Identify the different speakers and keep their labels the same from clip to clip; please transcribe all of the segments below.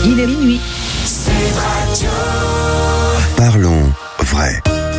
Speaker 1: Il est minuit.
Speaker 2: Parlons vrai.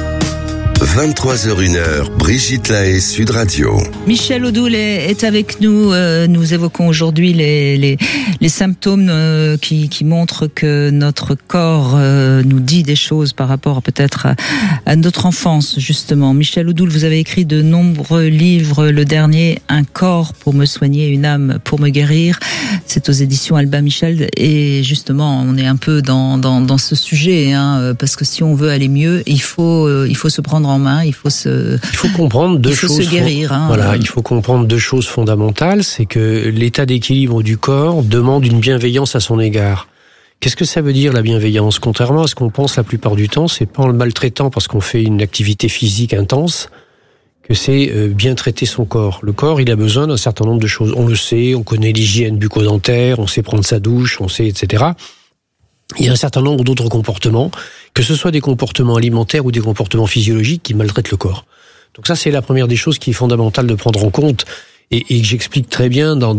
Speaker 2: 23h01, Brigitte Lahaie, Sud Radio.
Speaker 1: Michel Odoul est avec nous. Nous évoquons aujourd'hui les symptômes qui montrent que notre corps nous dit des choses par rapport peut-être à notre enfance, justement. Michel Odoul, vous avez écrit de nombreux livres. Le dernier, Un corps pour me soigner, une âme pour me guérir. C'est aux éditions Albin Michel. Et justement, on est un peu dans ce sujet, parce que si on veut aller mieux, il faut se prendre en main, il faut
Speaker 3: comprendre deux choses.
Speaker 1: Il faut se guérir.
Speaker 3: Voilà, il faut comprendre deux choses fondamentales. C'est que l'état d'équilibre du corps demande une bienveillance à son égard. Qu'est-ce que ça veut dire, la bienveillance ? Contrairement à ce qu'on pense la plupart du temps, c'est pas en le maltraitant parce qu'on fait une activité physique intense que c'est bien traiter son corps. Le corps, il a besoin d'un certain nombre de choses. On le sait, on connaît l'hygiène bucco-dentaire, on sait prendre sa douche, on sait, etc. Il y a un certain nombre d'autres comportements, que ce soit des comportements alimentaires ou des comportements physiologiques qui maltraitent le corps. Donc ça, c'est la première des choses qui est fondamentale de prendre en compte et que j'explique très bien dans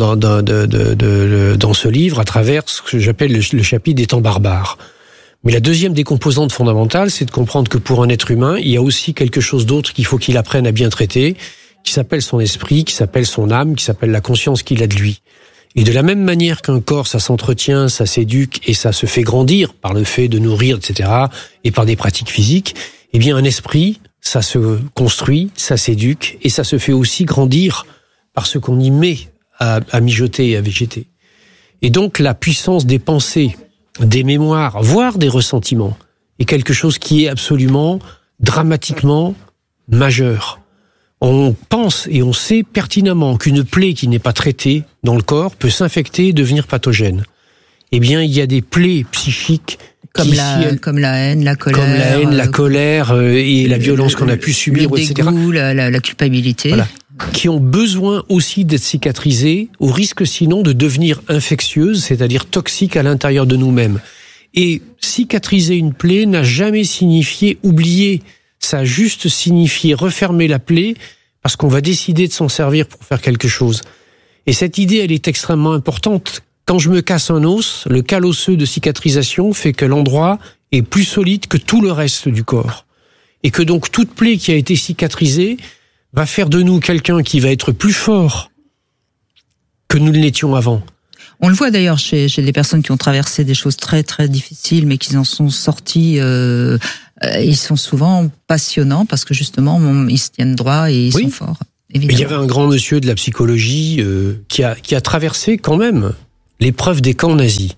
Speaker 3: ce livre à travers ce que j'appelle le chapitre des temps barbares. Mais la deuxième des composantes fondamentales, c'est de comprendre que pour un être humain, il y a aussi quelque chose d'autre qu'il faut qu'il apprenne à bien traiter, qui s'appelle son esprit, qui s'appelle son âme, qui s'appelle la conscience qu'il a de lui. Et de la même manière qu'un corps, ça s'entretient, ça s'éduque et ça se fait grandir par le fait de nourrir, etc., et par des pratiques physiques, eh bien un esprit, ça se construit, ça s'éduque et ça se fait aussi grandir par ce qu'on y met à mijoter et à végéter. Et donc la puissance des pensées, des mémoires, voire des ressentiments, est quelque chose qui est absolument, dramatiquement majeur. On pense et on sait pertinemment qu'une plaie qui n'est pas traitée dans le corps peut s'infecter et devenir pathogène. Eh bien, il y a des plaies psychiques
Speaker 1: comme la haine, la colère,
Speaker 3: et la violence qu'on a pu subir,
Speaker 1: le dégoût,
Speaker 3: etc.
Speaker 1: La culpabilité.
Speaker 3: Voilà. Qui ont besoin aussi d'être cicatrisées, au risque sinon de devenir infectieuses, c'est-à-dire toxiques à l'intérieur de nous-mêmes. Et cicatriser une plaie n'a jamais signifié oublier. Ça a juste signifié refermer la plaie parce qu'on va décider de s'en servir pour faire quelque chose. Et cette idée, elle est extrêmement importante. Quand je me casse un os, le cal osseux de cicatrisation fait que l'endroit est plus solide que tout le reste du corps. Et que donc toute plaie qui a été cicatrisée va faire de nous quelqu'un qui va être plus fort que nous ne l'étions avant.
Speaker 1: On le voit d'ailleurs chez des personnes qui ont traversé des choses très très difficiles, mais qui en sont sortis. Ils sont souvent passionnants parce que justement ils se tiennent droit et ils sont forts. Évidemment.
Speaker 3: Il y avait un grand monsieur de la psychologie qui a traversé quand même l'épreuve des camps nazis,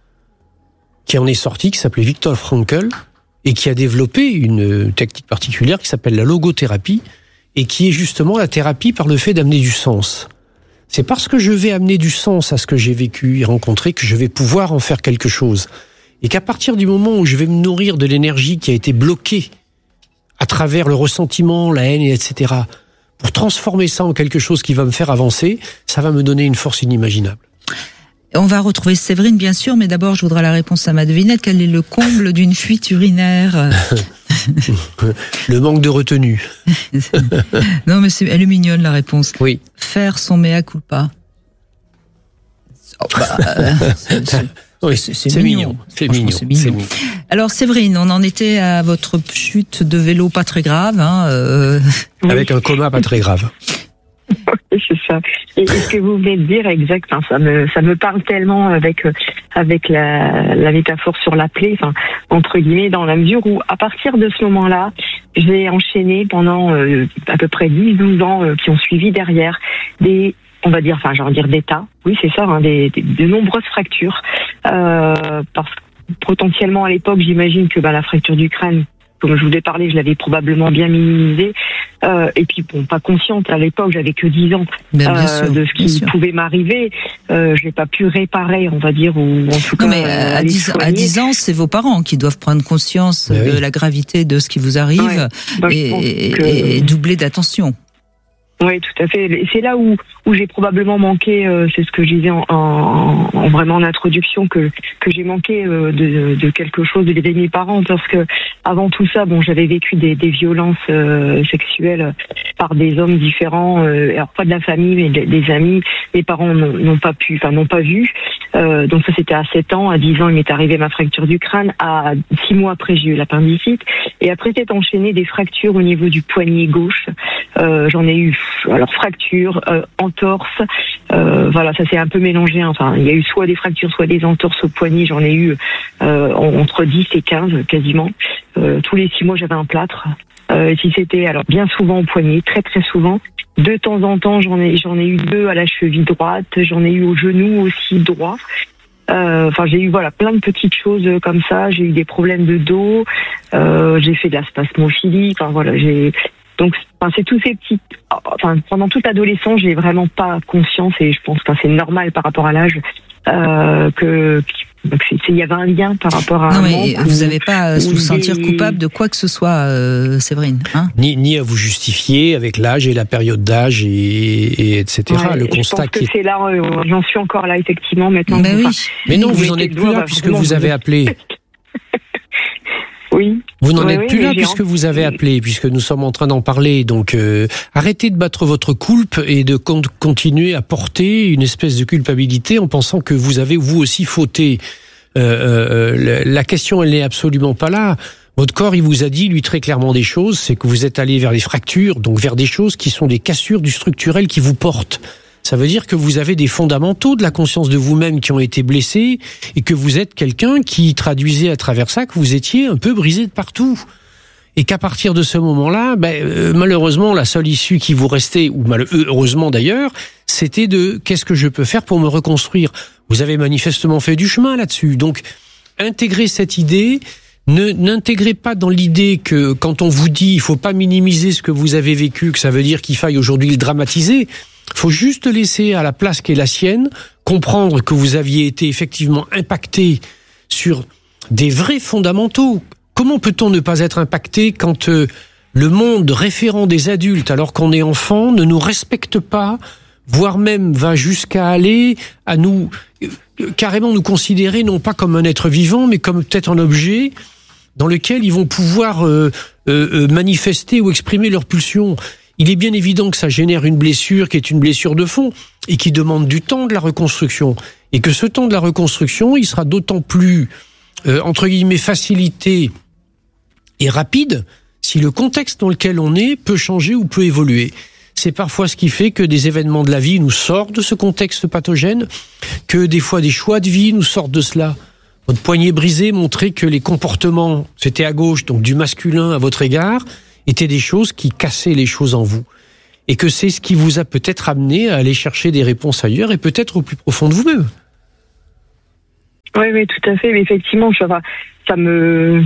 Speaker 3: qui en est sorti, qui s'appelait Viktor Frankl et qui a développé une technique particulière qui s'appelle la logothérapie et qui est justement la thérapie par le fait d'amener du sens. C'est parce que je vais amener du sens à ce que j'ai vécu et rencontré que je vais pouvoir en faire quelque chose. Et qu'à partir du moment où je vais me nourrir de l'énergie qui a été bloquée à travers le ressentiment, la haine, etc., pour transformer ça en quelque chose qui va me faire avancer, ça va me donner une force inimaginable.
Speaker 1: On va retrouver Séverine, bien sûr, mais d'abord, je voudrais la réponse à ma devinette. Quel est le comble d'une fuite urinaire ?
Speaker 3: Le manque de retenue.
Speaker 1: Non, mais elle est mignonne, la réponse.
Speaker 3: Oui.
Speaker 1: Faire son mea culpa.
Speaker 3: Oui,
Speaker 1: c'est mignon.
Speaker 3: C'est mignon.
Speaker 1: Alors, Séverine, on en était à votre chute de vélo pas très grave.
Speaker 3: Avec un coma pas très grave.
Speaker 4: C'est ça. Et ce que vous venez de dire, exact, ça me parle tellement avec la métaphore sur la plaie, entre guillemets, dans la mesure où, à partir de ce moment-là, j'ai enchaîné pendant à peu près 10-12 ans qui ont suivi derrière des tas, oui c'est ça, de nombreuses fractures, parce que potentiellement à l'époque, j'imagine que la fracture du crâne, comme je vous ai parlé, je l'avais probablement bien minimisée. Et puis, pas consciente, à l'époque, j'avais que 10 ans de ce qui pouvait m'arriver. Je n'ai pas pu réparer, on va dire, ou en tout cas...
Speaker 1: Non, mais à 10 ans, c'est vos parents qui doivent prendre conscience de la gravité de ce qui vous arrive et doubler d'attention.
Speaker 4: Oui, tout à fait. Et c'est là où j'ai probablement manqué, c'est ce que je disais en vraiment en introduction, que j'ai manqué de quelque chose de mes parents, parce que avant tout ça, bon, j'avais vécu des violences sexuelles par des hommes différents, alors pas de la famille, mais des amis. Mes parents n'ont pas vu. Donc ça, c'était à 7 ans. À 10 ans, il m'est arrivé ma fracture du crâne. À 6 mois après, j'ai eu l'appendicite. Et après, c'est enchaîné des fractures au niveau du poignet gauche. J'en ai eu fracture, entorse, voilà, ça s'est un peu mélangé. Enfin, il y a eu soit des fractures, soit des entorses au poignet. J'en ai eu entre 10 et 15 quasiment. Tous les 6 mois, j'avais un plâtre. Si c'était alors bien souvent au poignet, très très souvent. De temps en temps, j'en ai eu 2 à la cheville droite. J'en ai eu au genou aussi droit. J'ai eu plein de petites choses comme ça. J'ai eu des problèmes de dos. J'ai fait de la spasmophilie. Donc, c'est tous ces petits. Pendant toute l'adolescence, j'ai vraiment pas conscience, et je pense que c'est normal par rapport à l'âge, il y avait un lien par rapport à.
Speaker 1: Non, mais vous n'avez pas à vous sentir coupable de quoi que ce soit, Séverine. Hein,
Speaker 3: ni à vous justifier avec l'âge et la période d'âge et etc.
Speaker 4: Ouais,
Speaker 3: le constat
Speaker 4: je pense que c'est là, j'en suis encore là effectivement maintenant.
Speaker 1: Ben oui.
Speaker 3: Mais non, vous en êtes plus là puisque vous avez appelé.
Speaker 4: Oui.
Speaker 3: Vous n'en êtes plus là puisque vous avez appelé, puisque nous sommes en train d'en parler. Donc, arrêtez de battre votre coulpe et de continuer à porter une espèce de culpabilité en pensant que vous avez vous aussi fauté. La question, elle n'est absolument pas là. Votre corps, il vous a dit, lui, très clairement des choses. C'est que vous êtes allé vers les fractures, donc vers des choses qui sont des cassures du structurel qui vous portent. Ça veut dire que vous avez des fondamentaux de la conscience de vous-même qui ont été blessés et que vous êtes quelqu'un qui traduisait à travers ça que vous étiez un peu brisé de partout. Et qu'à partir de ce moment-là, malheureusement, la seule issue qui vous restait, ou heureusement d'ailleurs, c'était de qu'est-ce que je peux faire pour me reconstruire. Vous avez manifestement fait du chemin là-dessus. Donc, intégrez cette idée. N'intégrez pas dans l'idée que quand on vous dit il faut pas minimiser ce que vous avez vécu, que ça veut dire qu'il faille aujourd'hui le dramatiser. Il faut juste laisser à la place qui est la sienne, comprendre que vous aviez été effectivement impacté sur des vrais fondamentaux. Comment peut-on ne pas être impacté quand le monde référent des adultes, alors qu'on est enfant, ne nous respecte pas, voire même va jusqu'à aller à nous carrément nous considérer non pas comme un être vivant, mais comme peut-être un objet dans lequel ils vont pouvoir manifester ou exprimer leurs pulsions. Il est bien évident que ça génère une blessure qui est une blessure de fond et qui demande du temps de la reconstruction. Et que ce temps de la reconstruction, il sera d'autant plus, entre guillemets, facilité et rapide si le contexte dans lequel on est peut changer ou peut évoluer. C'est parfois ce qui fait que des événements de la vie nous sortent de ce contexte pathogène, que des fois des choix de vie nous sortent de cela. Votre poignet brisé montrait que les comportements, c'était à gauche, donc du masculin à votre égard, étaient des choses qui cassaient les choses en vous. Et que c'est ce qui vous a peut-être amené à aller chercher des réponses ailleurs et peut-être au plus profond de vous-même.
Speaker 4: Oui, tout à fait. Mais effectivement, ça me...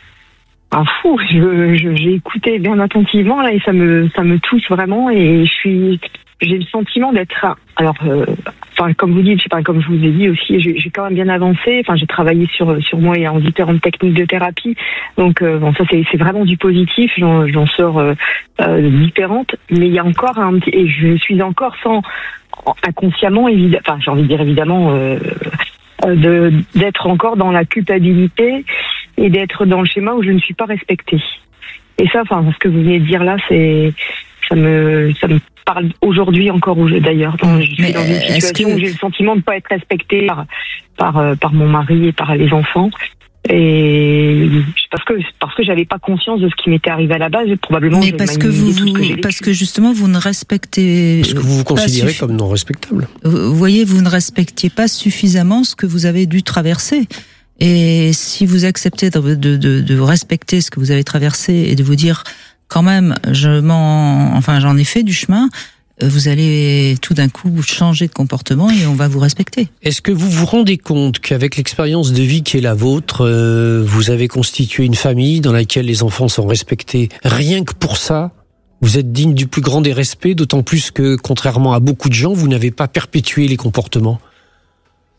Speaker 4: j'ai écouté bien attentivement là et ça me touche vraiment et j'ai le sentiment d'être comme vous dites, comme je vous ai dit aussi, j'ai quand même bien avancé. J'ai travaillé sur moi et en différentes techniques de thérapie. Donc ça c'est vraiment du positif. J'en sors différente, mais il y a encore et je suis encore inconsciemment j'ai envie de dire évidemment d'être encore dans la culpabilité et d'être dans le schéma où je ne suis pas respectée. Et ça, ce que vous venez de dire là, ça me parle aujourd'hui encore d'ailleurs. Je suis dans une situation où j'ai le sentiment de ne pas être respectée par mon mari et par les enfants. Et parce que j'avais pas conscience de ce qui m'était arrivé à la base, probablement.
Speaker 1: Mais parce que justement vous ne respectez.
Speaker 3: Parce que vous vous considérez comme non respectable.
Speaker 1: Vous voyez, vous ne respectiez pas suffisamment ce que vous avez dû traverser. Et si vous acceptez de respecter ce que vous avez traversé et de vous dire quand même j'en ai fait du chemin, vous allez tout d'un coup changer de comportement et on va vous respecter. Est-ce que vous vous rendez compte qu'avec l'expérience de vie qui est la vôtre, vous avez constitué une famille dans laquelle les enfants sont respectés? Rien que pour ça, vous êtes digne du plus grand des respects, d'autant plus que, contrairement à beaucoup de gens, vous n'avez pas perpétué les comportements.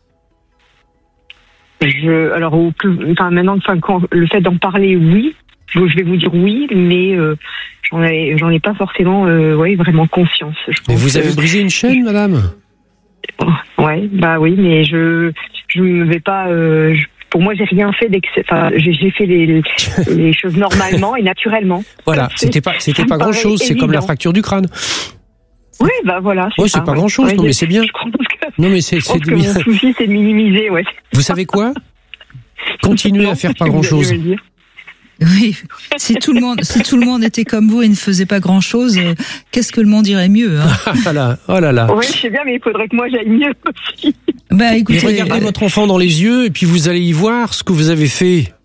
Speaker 1: Maintenant, le fait d'en parler, oui.
Speaker 4: je vais vous dire oui, mais j'en ai pas forcément vraiment conscience.
Speaker 3: Mais vous avez brisé une chaîne, madame?
Speaker 4: Ouais, bah oui, mais je ne vais pas. Pour moi, j'ai rien fait j'ai fait les choses normalement et naturellement.
Speaker 3: Voilà, c'était pas grand chose. C'est comme la fracture du crâne.
Speaker 4: Oui, bah voilà.
Speaker 3: Oui, c'est pas grand chose.
Speaker 4: Ouais,
Speaker 3: non, mais c'est bien. Non, mais c'est
Speaker 4: bien. Mon souci, c'est de minimiser. Ouais.
Speaker 3: Vous savez quoi? Continuez à faire pas grand chose.
Speaker 1: Oui, si tout le monde était comme vous et ne faisait pas grand chose, qu'est-ce que le monde irait mieux, hein?
Speaker 3: Voilà, oh là là.
Speaker 4: Oui, je sais bien, mais il faudrait que moi j'aille mieux aussi.
Speaker 1: Bah, écoutez,
Speaker 3: mais regardez votre enfant dans les yeux et puis vous allez y voir ce que vous avez fait.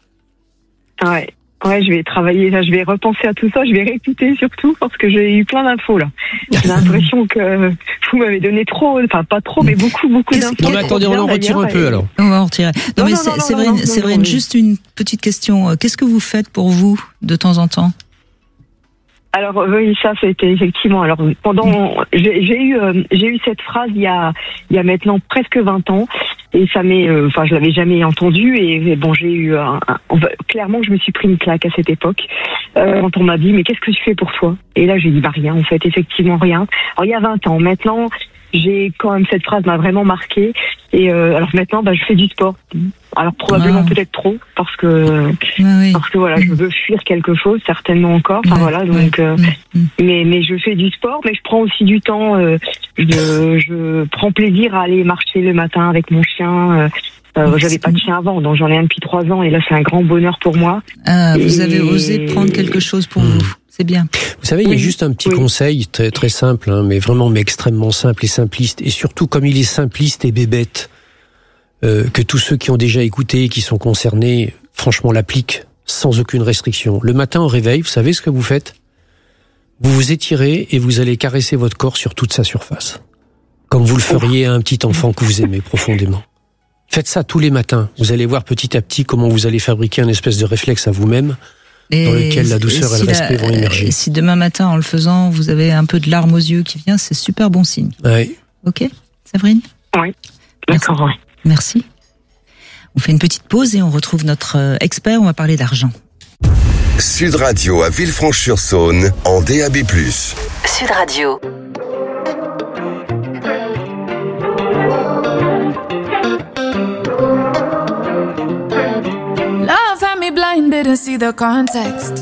Speaker 4: Ouais, je vais travailler, là, je vais repenser à tout ça, je vais réécouter surtout parce que j'ai eu plein d'infos là. J'ai l'impression que vous m'avez donné trop, enfin pas trop, mais beaucoup d'infos.
Speaker 3: Non mais attendez, on en retire un peu alors.
Speaker 1: On va en retirer. Non mais Séverine, juste une petite question. Qu'est-ce que vous faites pour vous de temps en temps?
Speaker 4: Alors oui, ça c'était effectivement. Alors j'ai eu cette phrase il y a maintenant presque 20 ans et ça je l'avais jamais entendue et bon j'ai eu clairement je me suis pris une claque à cette époque quand on m'a dit mais qu'est-ce que tu fais pour toi? Et là j'ai dit rien en fait, effectivement rien. Alors il y a 20 ans maintenant. J'ai quand même cette phrase m'a vraiment marquée et alors maintenant je fais du sport. Alors probablement peut-être trop parce que voilà je veux fuir quelque chose certainement encore. Enfin voilà donc mais je fais du sport mais je prends aussi du temps. Je prends plaisir à aller marcher le matin avec mon chien. J'avais pas de chien avant donc j'en ai un depuis 3 ans et là c'est un grand bonheur pour moi.
Speaker 1: Vous avez osé prendre quelque chose pour vous. C'est bien.
Speaker 3: Vous savez, il y a juste un petit conseil très, très simple, hein, mais extrêmement simple et simpliste. Et surtout, comme il est simpliste et bébête, que tous ceux qui ont déjà écouté, qui sont concernés, franchement, l'appliquent sans aucune restriction. Le matin au réveil, vous savez ce que vous faites? Vous vous étirez et vous allez caresser votre corps sur toute sa surface. Comme vous le feriez à un petit enfant que vous aimez profondément. Faites ça tous les matins. Vous allez voir petit à petit comment vous allez fabriquer un espèce de réflexe à vous-même. Dans lequel la douceur et le respect vont émerger.
Speaker 1: Si demain matin, en le faisant, vous avez un peu de larmes aux yeux qui vient, c'est super bon signe.
Speaker 3: Oui.
Speaker 1: Ok, Séverine?
Speaker 4: Oui, d'accord, oui.
Speaker 1: Merci. On fait une petite pause et on retrouve notre expert, on va parler d'argent.
Speaker 2: Sud Radio à Villefranche-sur-Saône, en DAB+.
Speaker 5: Sud Radio.
Speaker 6: Love had me blind, didn't see the context.